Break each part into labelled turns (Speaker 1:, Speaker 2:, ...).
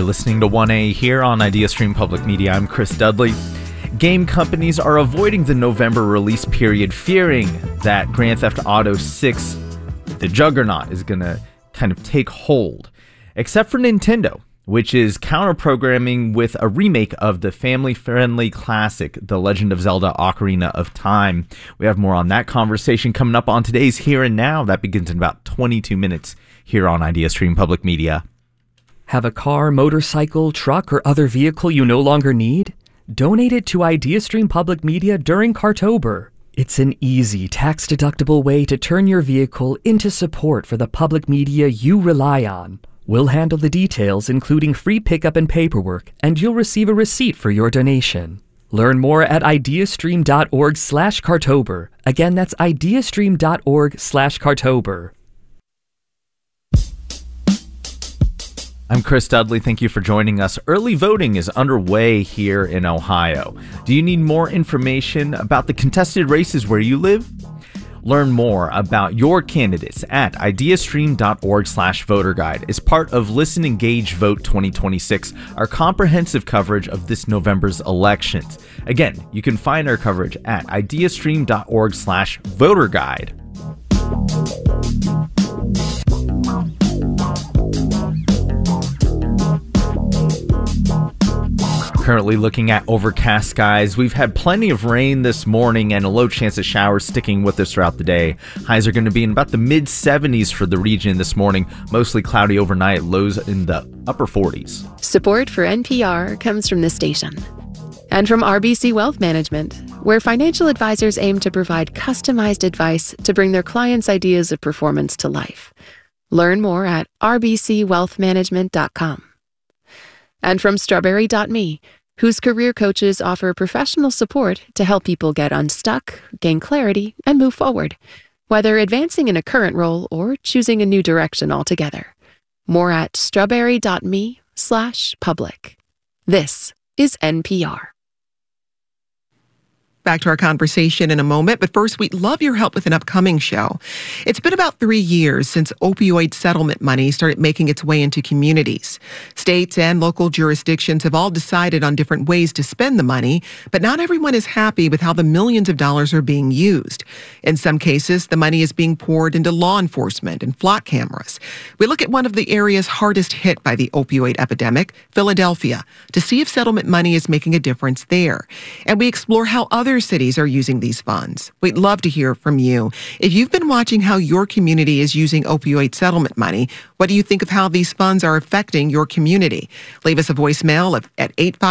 Speaker 1: You're listening to 1A here on IdeaStream Public Media. I'm Chris Dudley. Game companies are avoiding the November release period, fearing that Grand Theft Auto 6, the juggernaut, is going to kind of take hold. Except for Nintendo, which is counter-programming with a remake of the family-friendly classic, The Legend of Zelda: Ocarina of Time. We have more on that conversation coming up on today's Here and Now. That begins in about 22 minutes here on IdeaStream Public Media.
Speaker 2: Have a car, motorcycle, truck, or other vehicle you no longer need? Donate it to IdeaStream Public Media during Cartober. It's an easy, tax-deductible way to turn your vehicle into support for the public media you rely on. We'll handle the details, including free pickup and paperwork, and you'll receive a receipt for your donation. Learn more at ideastream.org/Cartober. Again, that's ideastream.org/Cartober.
Speaker 1: I'm Chris Dudley. Thank you for joining us. Early voting is underway here in Ohio. Do you need more information about the contested races where you live? Learn more about your candidates at ideastream.org/voter guide as part of Listen, Engage, Vote 2026, our comprehensive coverage of this November's elections. Again, you can find our coverage at ideastream.org/voter guide. Currently looking at overcast skies. We've had plenty of rain this morning and a low chance of showers sticking with us throughout the day. Highs are going to be in about the mid-70s for the region this morning. Mostly cloudy overnight, lows in the upper 40s.
Speaker 3: Support for NPR comes from this station and from RBC Wealth Management, where financial advisors aim to provide customized advice to bring their clients' ideas of performance to life. Learn more at rbcwealthmanagement.com. And from Strawberry.me, whose career coaches offer professional support to help people get unstuck, gain clarity, and move forward, whether advancing in a current role or choosing a new direction altogether. More at strawberry.me/public. This is NPR.
Speaker 4: Back to our conversation in a moment, but first, we'd love your help with an upcoming show. It's been about 3 years since opioid settlement money started making its way into communities. States and local jurisdictions have all decided on different ways to spend the money, but not everyone is happy with how the millions of dollars are being used. In some cases, the money is being poured into law enforcement and flock cameras. We look at one of the areas hardest hit by the opioid epidemic, Philadelphia, to see if settlement money is making a difference there. And we explore how other cities are using these funds. We'd love to hear from you. If you've been watching how your community is using opioid settlement money, what do you think of how these funds are affecting your community? Leave us a voicemail at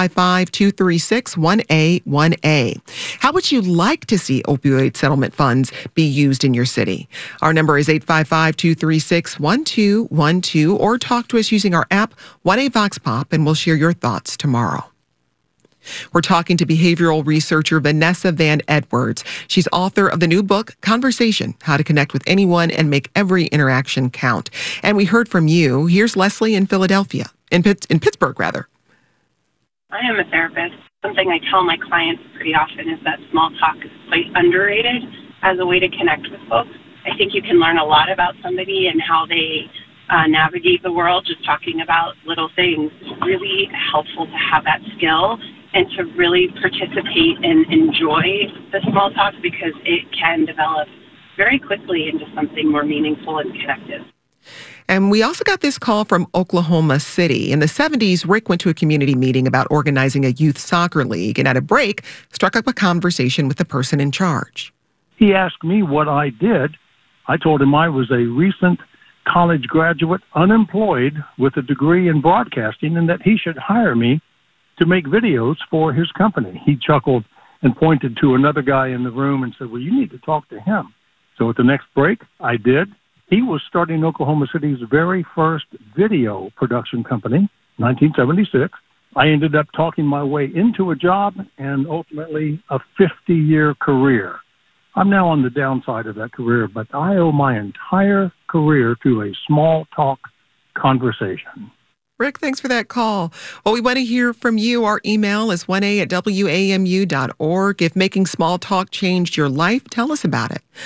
Speaker 4: 855-236-1A1A. How would you like to see opioid settlement funds be used in your city? Our number is 855-236-1212, or talk to us using our app, 1A Vox Pop, and we'll share your thoughts tomorrow. We're talking to behavioral researcher Vanessa Van Edwards. She's author of the new book, Conversation: How to Connect with Anyone and Make Every Interaction Count. And we heard from you. Here's Leslie in Philadelphia, in Pittsburgh, rather.
Speaker 5: I am a therapist. Something I tell my clients pretty often is that small talk is quite underrated as a way to connect with folks. I think you can learn a lot about somebody and how they navigate the world just talking about little things. It's really helpful to have that skill and to really participate and enjoy the small talk, because it can develop very quickly into something more meaningful and connective.
Speaker 4: And we also got this call from Oklahoma City. In the 70s, Rick went to a community meeting about organizing a youth soccer league, and at a break, struck up a conversation with the person in charge.
Speaker 6: He asked me what I did. I told him I was a recent college graduate, unemployed, with a degree in broadcasting, and that he should hire me to make videos for his company. He chuckled and pointed to another guy in the room and said, well, you need to talk to him. So at the next break, I did. He was starting Oklahoma City's very first video production company, 1976. I ended up talking my way into a job and ultimately a 50-year career. I'm now on the downside of that career, but I owe my entire career to a small talk conversation.
Speaker 4: Rick, thanks for that call. Well, we want to hear from you. Our email is 1A@WAMU.org. If making small talk changed your life, tell us about it.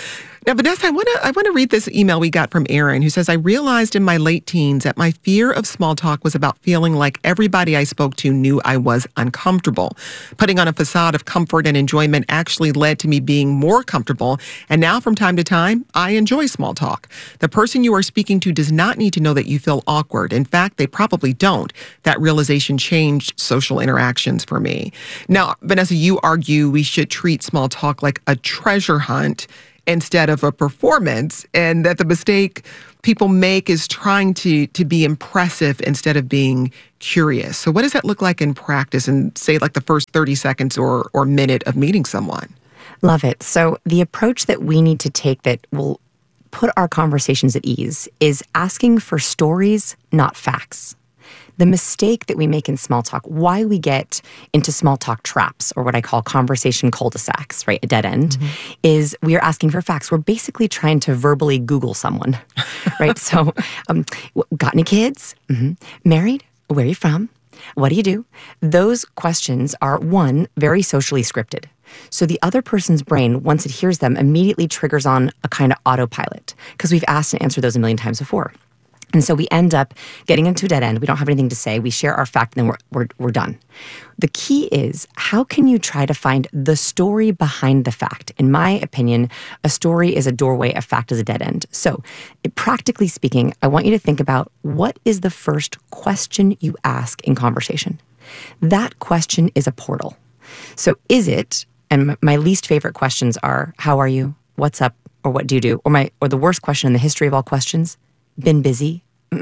Speaker 4: Now, Vanessa, I want to read this email we got from Aaron, who says, I realized in my late teens that my fear of small talk was about feeling like everybody I spoke to knew I was uncomfortable. Putting on a facade of comfort and enjoyment actually led to me being more comfortable. And now from time to time, I enjoy small talk. The person you are speaking to does not need to know that you feel awkward. In fact, they probably don't. That realization changed social interactions for me. Now, Vanessa, you argue we should treat small talk like a treasure hunt instead of a performance, and that the mistake people make is trying to be impressive instead of being curious. So what does that look like in practice in, say, like the first 30 seconds or minute of meeting someone?
Speaker 7: Love it. So the approach that we need to take that will put our conversations at ease is asking for stories, not facts. The mistake that we make in small talk, why we get into small talk traps, or what I call conversation cul-de-sacs, right, a dead end, is we are asking for facts. We're basically trying to verbally Google someone, right? So, got any kids? Married? Where are you from? What do you do? Those questions are, one, very socially scripted. So the other person's brain, once it hears them, immediately triggers on a kind of autopilot, because we've asked and answered those a million times before. And so we end up getting into a dead end. We don't have anything to say. We share our fact, and then we're done. The key is, how can you try to find the story behind the fact? In my opinion, a story is a doorway, a fact is a dead end. So practically speaking, I want you to think about, what is the first question you ask in conversation? That question is a portal. So is it, and my least favorite questions are, how are you? What's up? Or what do you do? Or the worst question in the history of all questions, been busy?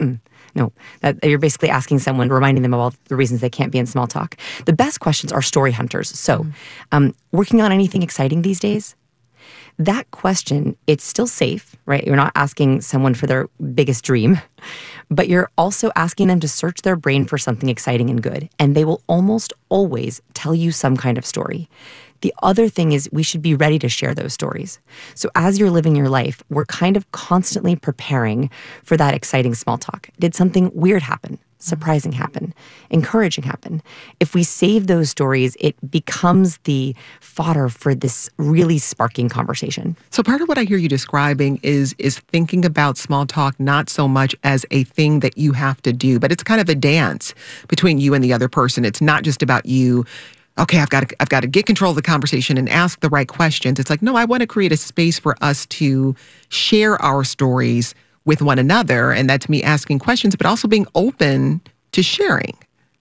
Speaker 7: No, that you're basically asking someone, reminding them of all the reasons they can't be in small talk. The best questions are story hunters. So, working on anything exciting these days? That question, it's still safe, right? You're not asking someone for their biggest dream, but you're also asking them to search their brain for something exciting and good. And they will almost always tell you some kind of story. The other thing is, we should be ready to share those stories. So as you're living your life, we're kind of constantly preparing for that exciting small talk. Did something weird happen? Surprising happen? Encouraging happen? If we save those stories, it becomes the fodder for this really sparking conversation.
Speaker 4: So part of what I hear you describing is thinking about small talk not so much as a thing that you have to do, but it's kind of a dance between you and the other person. It's not just about you. Okay, I've got to get control of the conversation and ask the right questions. It's like, no, I want to create a space for us to share our stories with one another. And that's me asking questions, but also being open to sharing.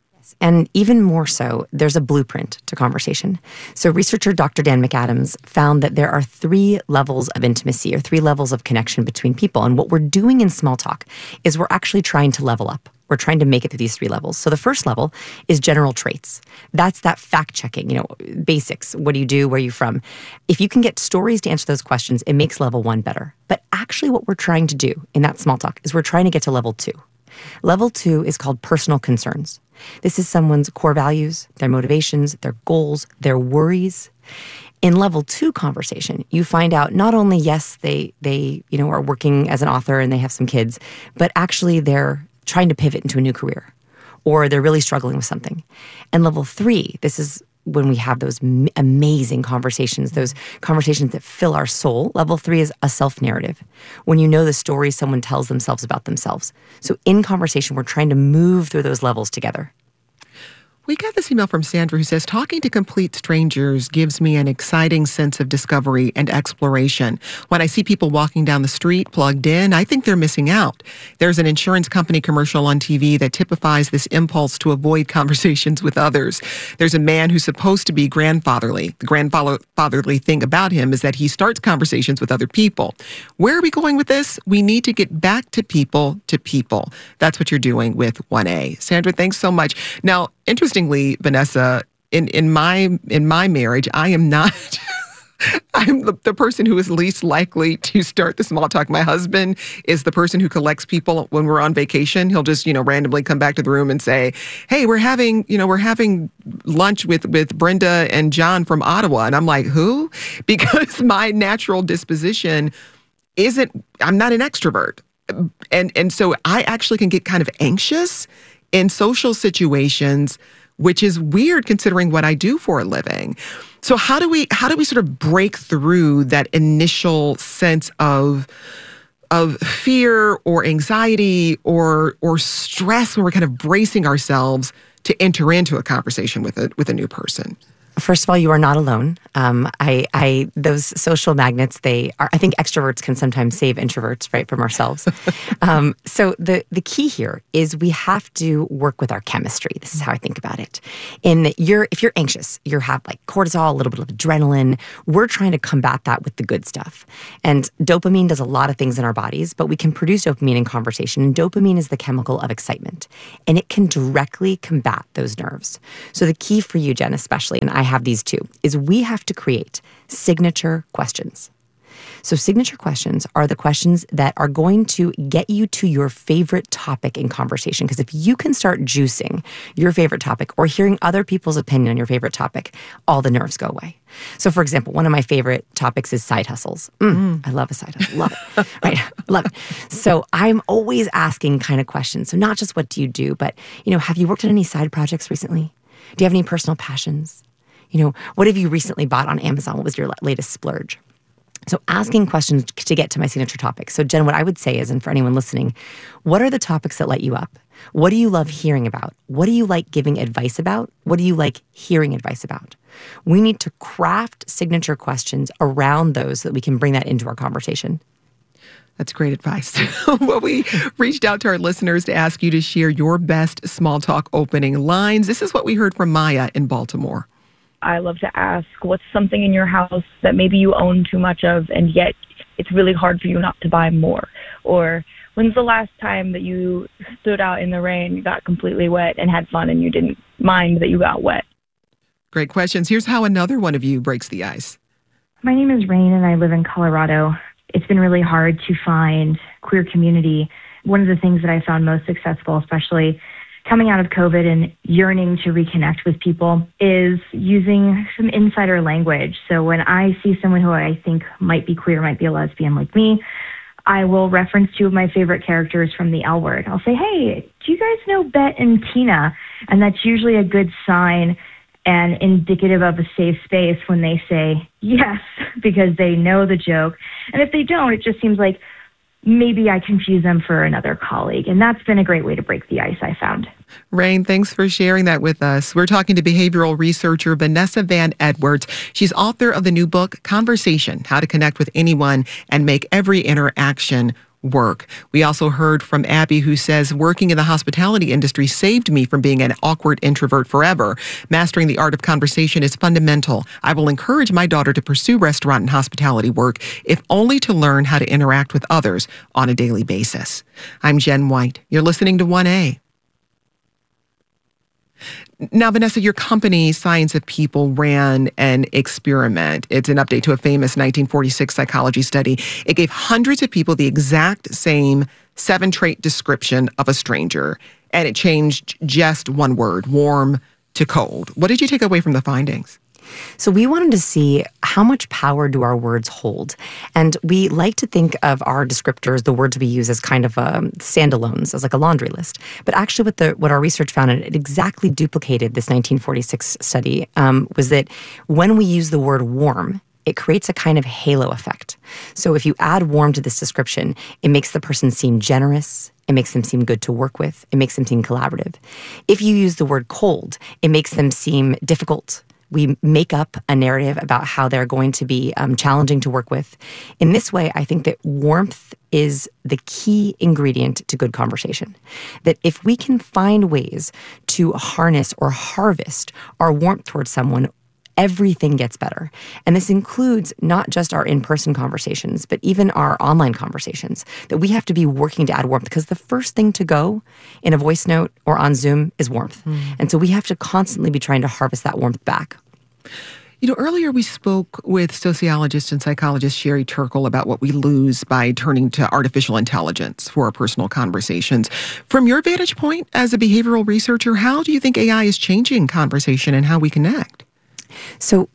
Speaker 7: And even more so, there's a blueprint to conversation. So researcher Dr. Dan McAdams found that there are 3 levels of intimacy, or 3 levels of connection between people. And what we're doing in small talk is we're actually trying to level up. We're trying to make it through these 3 levels. So the first level is general traits. That's that fact-checking, basics. What do you do? Where are you from? If you can get stories to answer those questions, it makes level 1 better. But actually what we're trying to do in that small talk is we're trying to get to level 2. Level 2 is called personal concerns. This is someone's core values, their motivations, their goals, their worries. In level 2 conversation, you find out not only, yes, they are working as an author and they have some kids, but actually they're trying to pivot into a new career, or they're really struggling with something. And level 3, this is when we have those amazing conversations, those conversations that fill our soul. Level 3 is a self-narrative, when you know the stories someone tells themselves about themselves. So in conversation, we're trying to move through those levels together.
Speaker 4: We got this email from Sandra who says, talking to complete strangers gives me an exciting sense of discovery and exploration. When I see people walking down the street plugged in, I think they're missing out. There's an insurance company commercial on TV that typifies this impulse to avoid conversations with others. There's a man who's supposed to be grandfatherly. The grandfatherly thing about him is that he starts conversations with other people. Where are we going with this? We need to get back to people to people. That's what you're doing with 1A. Sandra, thanks so much. Now, interestingly, Vanessa, in my marriage, I am not. I'm the person who is least likely to start the small talk. My husband is the person who collects people when we're on vacation. He'll just, randomly come back to the room and say, "Hey, we're having lunch with Brenda and John from Ottawa." And I'm like, "Who?" Because my natural disposition I'm not an extrovert. And so I actually can get kind of anxious in social situations, which is weird considering what I do for a living. So how do we sort of break through that initial sense of fear or anxiety or stress when we're kind of bracing ourselves to enter into a conversation with a new person?
Speaker 7: First of all, you are not alone. Those social magnets, I think extroverts can sometimes save introverts, right, from ourselves. So the key here is we have to work with our chemistry. This is how I think about it. If you're anxious, you have like cortisol, a little bit of adrenaline. We're trying to combat that with the good stuff. And dopamine does a lot of things in our bodies, but we can produce dopamine in conversation. And dopamine is the chemical of excitement. And it can directly combat those nerves. So the key for you, Jen, especially, and I have these too, is we have to create signature questions. So signature questions are the questions that are going to get you to your favorite topic in conversation. Because if you can start juicing your favorite topic or hearing other people's opinion on your favorite topic, all the nerves go away. So for example, one of my favorite topics is side hustles. I love a side hustle. Love it. Right? Love it. So I'm always asking kind of questions. So not just what do you do, but have you worked on any side projects recently? Do you have any personal passions? What have you recently bought on Amazon? What was your latest splurge? So asking questions to get to my signature topic. So Jen, what I would say is, and for anyone listening, what are the topics that light you up? What do you love hearing about? What do you like giving advice about? What do you like hearing advice about? We need to craft signature questions around those so that we can bring that into our conversation.
Speaker 4: That's great advice. Well, we reached out to our listeners to ask you to share your best small talk opening lines. This is what we heard from Maya in Baltimore.
Speaker 8: I love to ask, what's something in your house that maybe you own too much of and yet it's really hard for you not to buy more? Or when's the last time that you stood out in the rain, got completely wet and had fun and you didn't mind that you got wet?
Speaker 4: Great questions. Here's how another one of you breaks the ice.
Speaker 9: My name is Rain and I live in Colorado. It's been really hard to find queer community. One of the things that I found most successful, especially coming out of COVID and yearning to reconnect with people, is using some insider language. So when I see someone who I think might be queer, might be a lesbian like me, I will reference two of my favorite characters from the L Word. I'll say, hey, do you guys know Bet and Tina? And that's usually a good sign and indicative of a safe space when they say yes, because they know the joke. And if they don't, it just seems like maybe I confuse them for another colleague. And that's been a great way to break the ice, I found.
Speaker 4: Rain, thanks for sharing that with us. We're talking to behavioral researcher Vanessa Van Edwards. She's author of the new book, Conversation: How to Connect with Anyone and Make Every Interaction Work. We also heard from Abby, who says, working in the hospitality industry saved me from being an awkward introvert forever. Mastering the art of conversation is fundamental. I will encourage my daughter to pursue restaurant and hospitality work, if only to learn how to interact with others on a daily basis. I'm Jen White. You're listening to 1A. Now, Vanessa, your company, Science of People, ran an experiment. It's an update to a famous 1946 psychology study. It gave hundreds of people the exact same 7-trait description of a stranger, and it changed just one word, warm to cold. What did you take away from the findings?
Speaker 7: So we wanted to see how much power do our words hold. And we like to think of our descriptors, the words we use, as kind of standalones, as like a laundry list. But actually what our research found, and it exactly duplicated this 1946 study, was that when we use the word warm, it creates a kind of halo effect. So if you add warm to this description, it makes the person seem generous. It makes them seem good to work with. It makes them seem collaborative. If you use the word cold, it makes them seem difficult. We make up a narrative about how they're going to be challenging to work with. In this way, I think that warmth is the key ingredient to good conversation. That if we can find ways to harness or harvest our warmth towards someone, everything gets better. And this includes not just our in-person conversations, but even our online conversations, that we have to be working to add warmth, because the first thing to go in a voice note or on Zoom is warmth. And so we have to constantly be trying to harvest that warmth back.
Speaker 4: You know, earlier we spoke with sociologist and psychologist Sherry Turkle about what we lose by turning to artificial intelligence for our personal conversations. From your vantage point as a behavioral researcher, how do you think AI is changing conversation and how we connect?
Speaker 7: So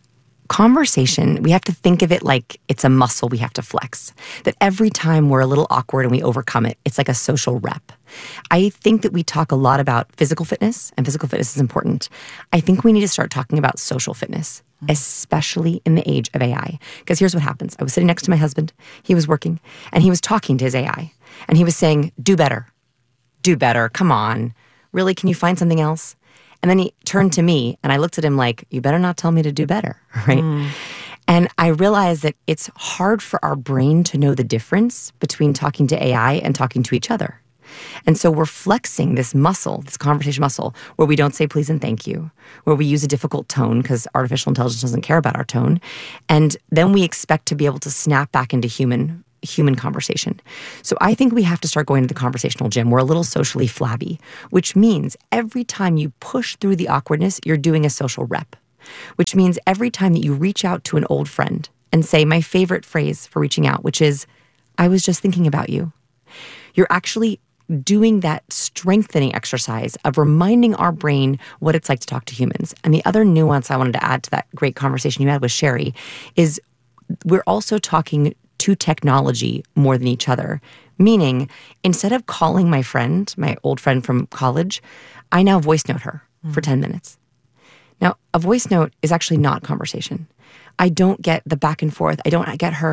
Speaker 7: conversation, we have to think of it like it's a muscle we have to flex. That every time we're a little awkward and we overcome it, it's like a social rep. I think that we talk a lot about physical fitness, and physical fitness is important. I think we need to start talking about social fitness, especially in the age of AI. Because here's what happens. I was sitting next to my husband. He was working, and he was talking to his AI. And he was saying, do better. Do better. Come on. Really, can you find something else? And then he turned to me, and I looked at him like, you better not tell me to do better, right? And I realized that it's hard for our brain to know the difference between talking to AI and talking to each other. And so we're flexing this muscle, this conversation muscle, where we don't say please and thank you, where we use a difficult tone because artificial intelligence doesn't care about our tone. And then we expect to be able to snap back into human conversation. So I think we have to start going to the conversational gym. We're a little socially flabby, which means every time you push through the awkwardness, you're doing a social rep, which means every time that you reach out to an old friend and say my favorite phrase for reaching out, which is, I was just thinking about you, you're actually doing that strengthening exercise of reminding our brain what it's like to talk to humans. And the other nuance I wanted to add to that great conversation you had with Sherry is we're also talking to technology more than each other. Meaning, instead of calling my friend, my old friend from college, I now voice note her for 10 minutes. Now, a voice note is actually not conversation. I don't get the back and forth. I don't get her,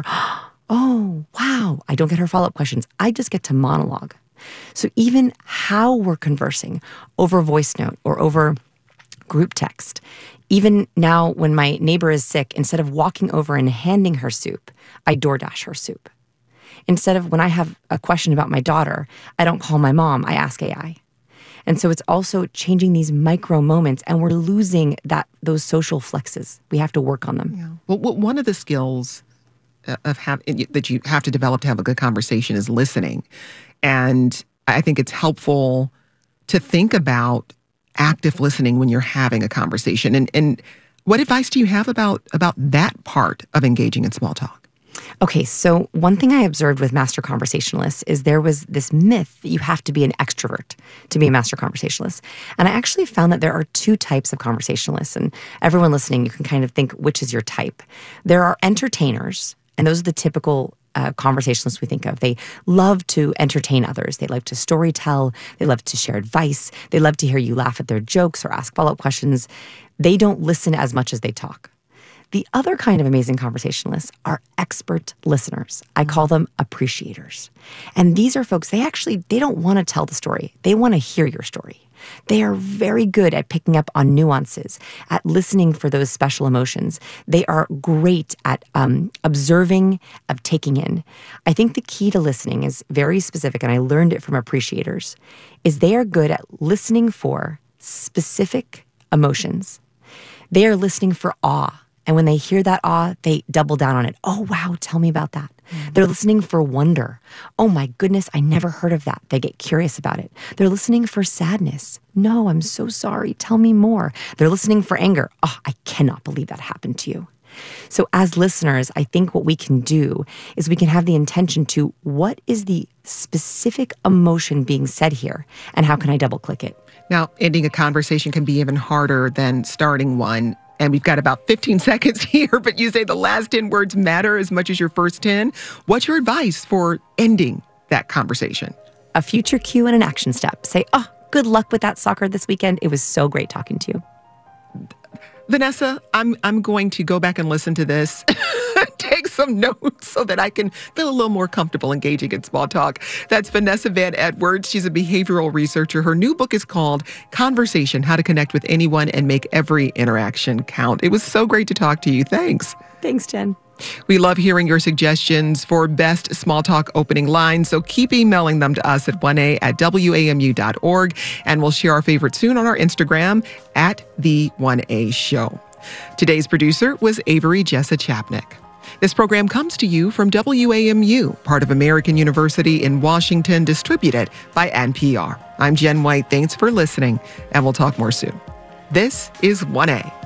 Speaker 7: oh, wow. I don't get her follow-up questions. I just get to monologue. So even how we're conversing over voice note or over group text, even now when my neighbor is sick, instead of walking over and handing her soup, I DoorDash her soup. Instead of when I have a question about my daughter, I don't call my mom, I ask AI. And so it's also changing these micro moments, and we're losing those social flexes. We have to work on them.
Speaker 4: Yeah. Well, one of the skills that you have to develop to have a good conversation is listening. And I think it's helpful to think about active listening when you're having a conversation. And what advice do you have about that part of engaging in small talk?
Speaker 7: Okay, so one thing I observed with master conversationalists is there was this myth that you have to be an extrovert to be a master conversationalist. And I actually found that there are two types of conversationalists. And everyone listening, you can kind of think which is your type. There are entertainers, and those are the typical conversationalists we think of. They love to entertain others. They love to storytell. They love to share advice. They love to hear you laugh at their jokes or ask follow-up questions. They don't listen as much as they talk. The other kind of amazing conversationalists are expert listeners. I call them appreciators. And these are folks, they don't want to tell the story. They want to hear your story. They are very good at picking up on nuances, at listening for those special emotions. They are great at observing, of taking in. I think the key to listening is very specific, and I learned it from appreciators, is they are good at listening for specific emotions. They are listening for awe. And when they hear that awe, they double down on it. Oh, wow, tell me about that. They're listening for wonder. Oh, my goodness, I never heard of that. They get curious about it. They're listening for sadness. No, I'm so sorry. Tell me more. They're listening for anger. Oh, I cannot believe that happened to you. So as listeners, I think what we can do is we can have the intention to, what is the specific emotion being said here? And how can I double click it?
Speaker 4: Now, ending a conversation can be even harder than starting one. And we've got about 15 seconds here, but you say the last 10 words matter as much as your first 10. What's your advice for ending that conversation?
Speaker 7: A future cue and an action step. Say, oh, good luck with that soccer this weekend. It was so great talking to you.
Speaker 4: Vanessa, I'm going to go back and listen to this, take some notes so that I can feel a little more comfortable engaging in small talk. That's Vanessa Van Edwards. She's a behavioral researcher. Her new book is called Conversation: How to Connect with Anyone and Make Every Interaction Count. It was so great to talk to you. Thanks.
Speaker 7: Thanks, Jen.
Speaker 4: We love hearing your suggestions for best small talk opening lines, so keep emailing them to us at 1a@wamu.org, and we'll share our favorite soon on our Instagram at The 1A Show. Today's producer was Avery Jessa Chapnick. This program comes to you from WAMU, part of American University in Washington, distributed by NPR. I'm Jen White. Thanks for listening, and we'll talk more soon. This is 1A.